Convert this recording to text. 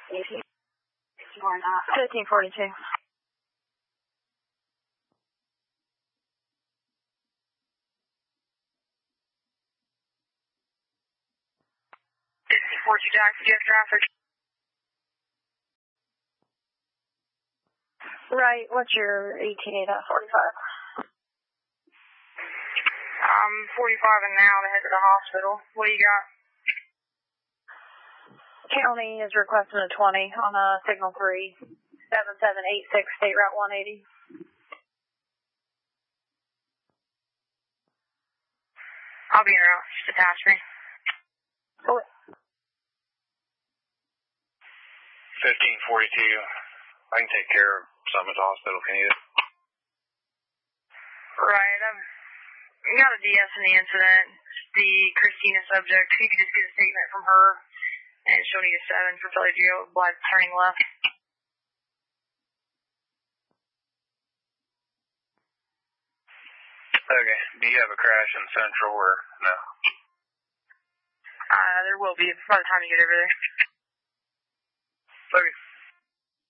1542. Jack, do you have traffic? Right, what's your ETA at 45? I'm 45 and now to head to the hospital. What do you got? County is requesting a 20 on signal 3, 7786 State Route 180. I'll be en route. Just attach me. Oh. 1542. I can take care of some at the hospital. Can you? Right. I've got a DS in the incident. The Christina subject. You can just get a statement from her, and she'll need a 7 for failure to go by turning left. Okay. Do you have a crash in Central or no? There will be by the time you get over there. Okay.